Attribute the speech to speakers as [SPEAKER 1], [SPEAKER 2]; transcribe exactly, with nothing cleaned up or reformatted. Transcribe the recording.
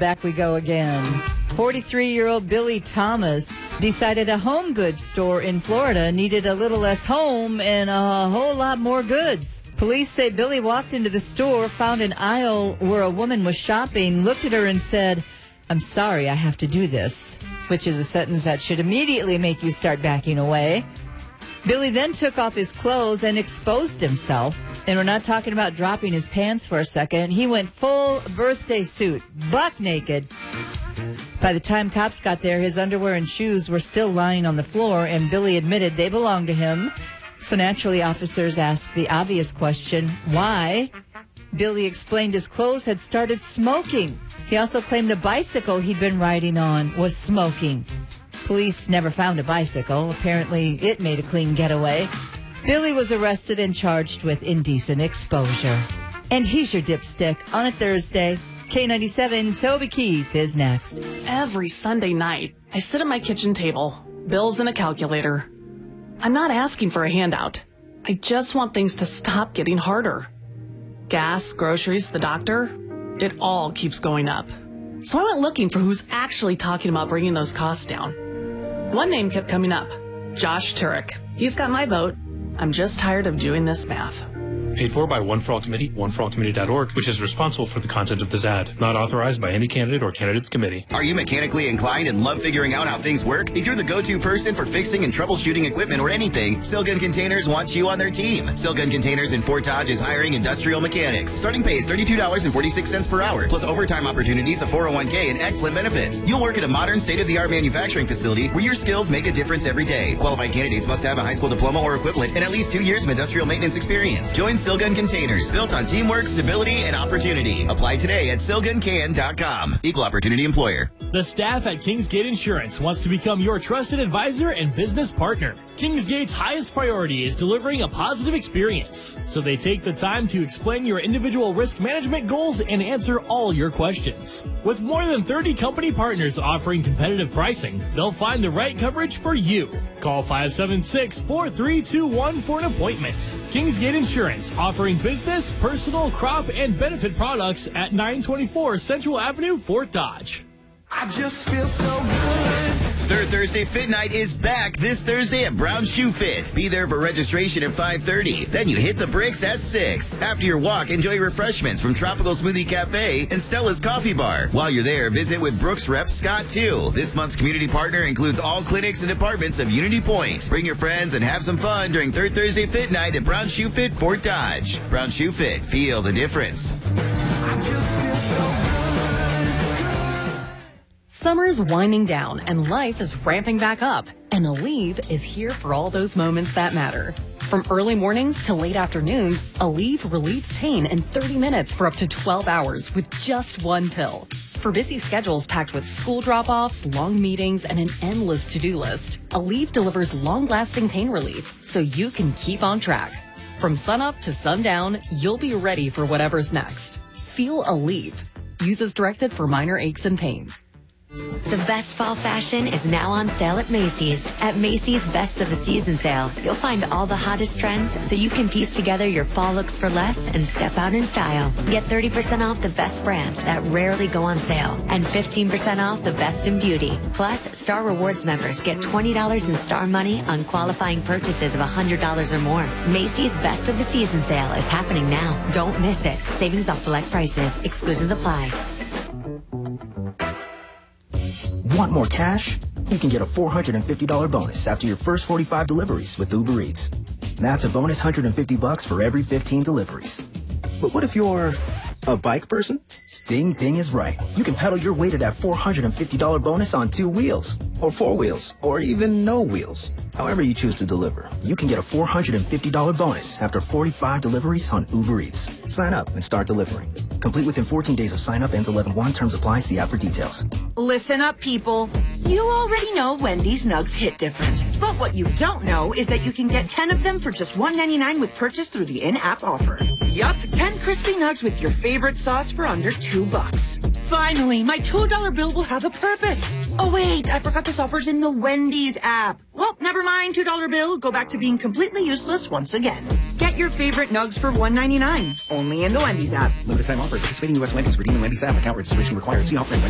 [SPEAKER 1] back we go again. forty-three-year-old Billy Thomas decided a home goods store in Florida needed a little less home and a whole lot more goods. Police say Billy walked into the store, found an aisle where a woman was shopping, looked at her and said, "I'm sorry, I have to do this," which is a sentence that should immediately make you start backing away. Billy then took off his clothes and exposed himself. And we're not talking about dropping his pants for a second. He went full birthday suit, buck naked. By the time cops got there, his underwear and shoes were still lying on the floor, and Billy admitted they belonged to him. So naturally, officers asked the obvious question, why? Billy explained his clothes had started smoking. He also claimed the bicycle he'd been riding on was smoking. Police never found a bicycle. Apparently, it made a clean getaway. Billy was arrested and charged with indecent exposure. And he's your dipstick on a Thursday. K ninety-seven, Toby Keith is next.
[SPEAKER 2] Every Sunday night, I sit at my kitchen table, bills and a calculator. I'm not asking for a handout. I just want things to stop getting harder. Gas, groceries, the doctor, it all keeps going up. So I went looking for who's actually talking about bringing those costs down. One name kept coming up, Josh Turek. He's got my vote. I'm just tired of doing this math.
[SPEAKER 3] Paid for by One for All Committee, one for all committee dot org, which is responsible for the content of this ad. Not authorized by any candidate or candidate's committee.
[SPEAKER 4] Are you mechanically inclined and love figuring out how things work? If you're the go-to person for fixing and troubleshooting equipment or anything, Silgun Containers wants you on their team. Silgun Containers in Fort Dodge is hiring industrial mechanics. Starting pay is thirty-two dollars and forty-six cents per hour, plus overtime opportunities, a four oh one k, and excellent benefits. You'll work at a modern, state-of-the-art manufacturing facility where your skills make a difference every day. Qualified candidates must have a high school diploma or equivalent and at least two years of industrial maintenance experience. Join Silgun Containers. Built on teamwork, stability, and opportunity. Apply today at silgun can dot com. Equal opportunity employer.
[SPEAKER 5] The staff at Kingsgate Insurance wants to become your trusted advisor and business partner. Kingsgate's highest priority is delivering a positive experience, so they take the time to explain your individual risk management goals and answer all your questions. With more than thirty company partners offering competitive pricing, they'll find the right coverage for you. Call five seven six, four three two one for an appointment. Kingsgate Insurance, offering business, personal, crop, and benefit products at nine twenty-four Central Avenue, Fort Dodge.
[SPEAKER 6] I just feel so good.
[SPEAKER 4] Third Thursday Fit Night is back this Thursday at Brown Shoe Fit. Be there for registration at five thirty. Then you hit the bricks at six. After your walk, enjoy refreshments from Tropical Smoothie Cafe and Stella's Coffee Bar. While you're there, visit with Brooks rep Scott too. This month's community partner includes all clinics and departments of Unity Point. Bring your friends and have some fun during Third Thursday Fit Night at Brown Shoe Fit, Fort Dodge. Brown Shoe Fit. Feel the difference.
[SPEAKER 6] I just feel so good.
[SPEAKER 2] Summer's winding down and life is ramping back up. And Aleve is here for all those moments that matter. From early mornings to late afternoons, Aleve relieves pain in thirty minutes for up to twelve hours with just one pill. For busy schedules packed with school drop-offs, long meetings, and an endless to-do list, Aleve delivers long-lasting pain relief so you can keep on track. From sunup to sundown, you'll be ready for whatever's next. Feel Aleve. Use as directed for minor aches and pains.
[SPEAKER 7] The best fall fashion is now on sale at Macy's. At Macy's Best of the Season sale, you'll find all the hottest trends so you can piece together your fall looks for less and step out in style. Get thirty percent off the best brands that rarely go on sale and fifteen percent off the best in beauty. Plus, Star Rewards members get twenty dollars in Star Money on qualifying purchases of one hundred dollars or more. Macy's Best of the Season sale is happening now. Don't miss it. Savings off select prices. Exclusions apply.
[SPEAKER 8] Want more cash? You can get a four hundred fifty dollars bonus after your first forty-five deliveries with Uber Eats. That's a bonus one hundred fifty bucks for every fifteen deliveries. But what if you're a bike person? Ding Ding is right. You can pedal your way to that four hundred fifty dollars bonus on two wheels, or four wheels, or even no wheels. However you choose to deliver, you can get a four hundred fifty dollars bonus after forty-five deliveries on Uber Eats. Sign up and start delivering. Complete within fourteen days of sign up. Ends eleven one. Terms apply. See app for details.
[SPEAKER 9] Listen up, people. You already know Wendy's Nugs hit different. But what you don't know is that you can get ten of them for just one ninety-nine with purchase through the in-app offer. Yup, ten crispy nugs with your favorite sauce for under two bucks. Finally, my two dollar bill will have a purpose. Oh wait, I forgot this offer's in the Wendy's app. Well, never mind, two dollar bill. Go back to being completely useless once again. Get your favorite nugs for one ninety-nine. Only in the Wendy's app.
[SPEAKER 10] Limited time offer. Participating U S Wendy's. Redeeming Wendy's app. Account registration required. See offering.